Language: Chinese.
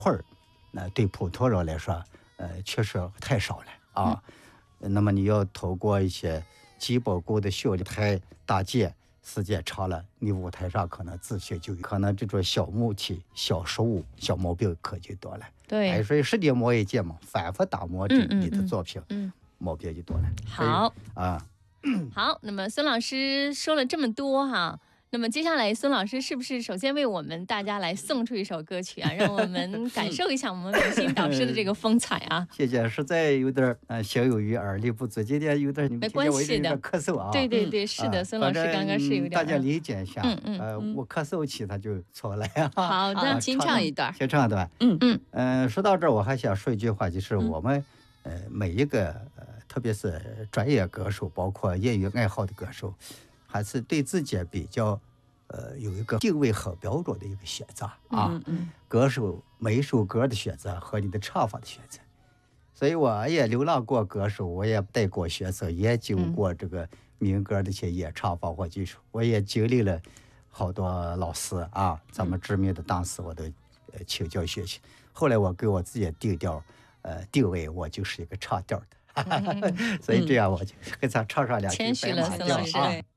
会儿，那对普通人来说，确实太少了啊。那么你要透过一些基本功的训练，太大劲，时间长了，你舞台上可能自信就有可能这种小问题、小失误、小毛病可就多了。 对， 所以时间磨一剑嘛，反复打磨你的作品，毛病就多了。 好啊， 好，那么孙老师说了这么多哈。那么接下来，孙老师是不是首先为我们大家来送出一首歌曲啊，让我们感受一下我们美心导师的这个风采啊？ 谢谢，实在有点心有余而力不足，今天有点你们没关系的， 咳嗽啊。 对对对，是的，孙老师刚刚是有点， 大家理解一下。我咳嗽起他就错了呀。 好的， 先唱一段， 先唱一段。说到这儿，我还想说一句话，就是我们每一个特别是专业歌手，包括业余爱好的歌手，还是对自己比较有一个定位很标准的一个选择啊。歌手每一首歌的选择和你的唱法的选择，所以我也流浪过歌手，我也带过学生，研究过这个民歌的一些演唱方法技术，我也经历了好多老师啊，咱们知名的大师我都请教学习。后来我给我自己定位，我就是一个唱调的。所以这样我就给他唱上两句谦虚了，孙老师。